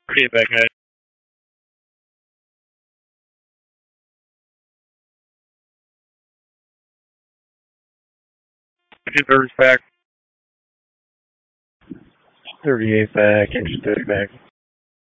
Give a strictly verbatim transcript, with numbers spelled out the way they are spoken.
thirty-eight back, guys. Engine service back. thirty-eight back, engine thirty back.